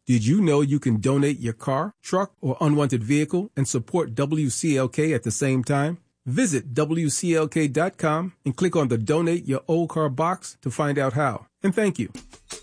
Did you know you can donate your car, truck, or unwanted vehicle and support WCLK at the same time? Visit WCLK.com and click on the Donate Your Old Car box to find out how. And thank you.